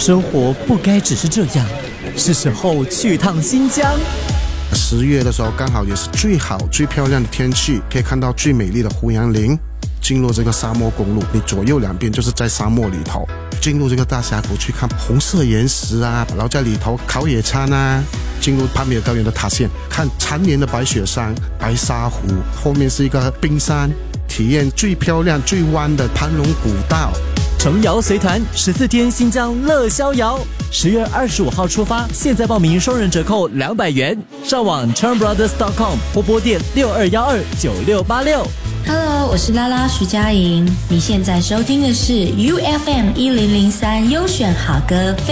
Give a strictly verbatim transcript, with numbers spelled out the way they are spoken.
生活不该只是这样，是时候去趟新疆。 十月的时候刚好也是最好最漂亮的天气，可以看到最美丽的胡杨林。进入这个沙漠公路，你左右两边就是在沙漠里头，进入这个大峡谷去看红色岩石啊，然后在里头烤野餐啊，进入帕米尔高原的塔县，看缠绵的白雪山、白沙湖，后面是一个冰山，体验最漂亮最弯的盘龙古道。 程瑶随团十四天新疆乐逍遥，十月二十五号出发，现在报名双人折扣两百元，上网 c h a r m brothers dot com 或拨电六二一二九六八六。 Hello， 我是拉拉徐佳莹，你现在收听的是 U F M 一零零三优选好歌。